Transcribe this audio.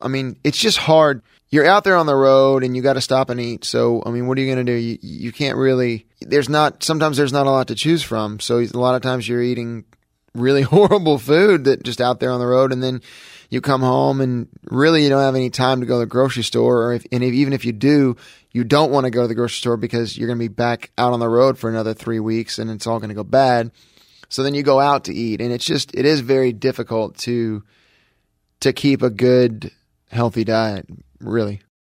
I mean, it's just hard. You're out there on the road and you got to stop and eat. So, I mean, what are you going to do? You can't really, sometimes there's not a lot to choose from. So a lot of times you're eating really horrible food that just out there on the road. And then you come home and really you don't have any time to go to the grocery store. Even if you do, you don't want to go to the grocery store because you're going to be back out on the road for another 3 weeks and it's all going to go bad. So then you go out to eat, and it is very difficult to keep a good, healthy diet, really.